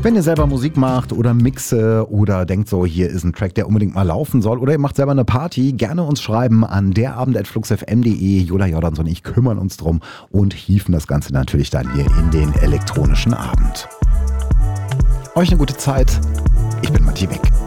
Wenn ihr selber Musik macht oder Mixe oder denkt so, hier ist ein Track, der unbedingt mal laufen soll oder ihr macht selber eine Party, gerne uns schreiben an derabend@fluxfm.de. Jola Jordans und ich kümmern uns drum und hieven das Ganze natürlich dann hier in den elektronischen Abend. Euch eine gute Zeit. Ich bin Matti Beck.